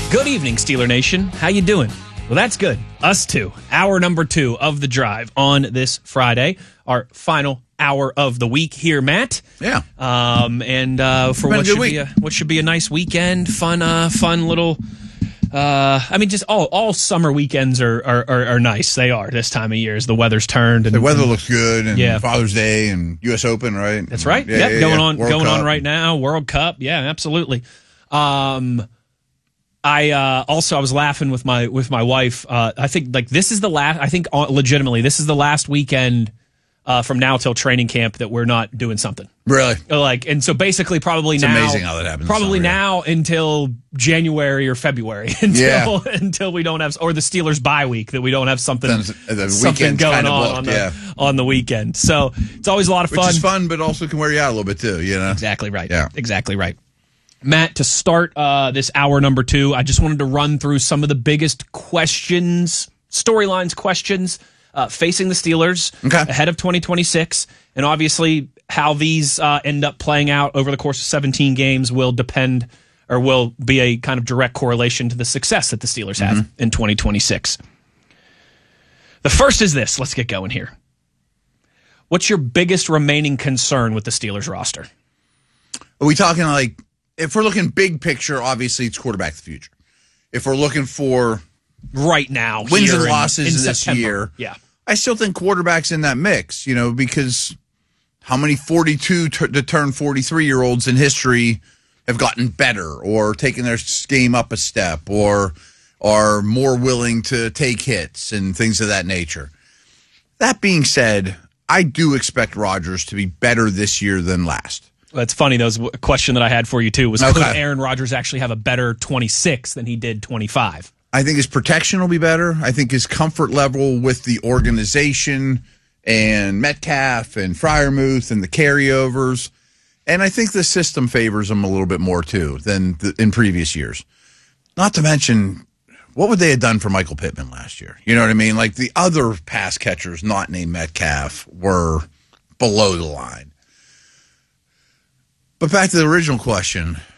Good evening, Steeler Nation. How you doing? Well, that's good. Us too. Hour number 2 of The Drive on this Friday. Our final hour of the week here, Matt. Yeah. For what should be a nice weekend, fun little. Just all summer weekends are nice. They are this time of year as the weather's turned and the weather looks good. And yeah. Father's Day and U.S. Open, right? That's right. Yeah, going on on right now. World Cup. Yeah, absolutely. I was laughing with my wife. I think this is the last. I think legitimately this is the last weekend from now till training camp that we're not doing something. Really? And so basically probably it's now. Amazing how that happens. Probably now until January or February until we don't have, or the Steelers bye week that we don't have something going on the weekend. So it's always a lot of fun. Which is fun, but also can wear you out a little bit too. You know. Exactly right. Yeah. Exactly right. Matt, to start this hour number 2, I just wanted to run through some of the biggest questions, storylines questions facing the Steelers ahead of 2026. And obviously how these end up playing out over the course of 17 games will depend or will be a kind of direct correlation to the success that the Steelers have in 2026. The first is this. Let's get going here. What's your biggest remaining concern with the Steelers roster? Are we talking like, if we're looking big picture, obviously it's quarterback of the future. If we're looking for right now wins and losses this September. year, I still think quarterback's in that mix, because how many 42 to turn 43-year-olds in history have gotten better or taken their game up a step or are more willing to take hits and things of that nature. That being said, I do expect Rodgers to be better this year than last. That's funny. That was a question that I had for you, too, was could Aaron Rodgers actually have a better 26 than he did 25? I think his protection will be better. I think his comfort level with the organization and Metcalf and Freiermuth and the carryovers. And I think the system favors him a little bit more, too, than in previous years. Not to mention, what would they have done for Michael Pittman last year? You know what I mean? Like the other pass catchers not named Metcalf were below the line. But back to the original question,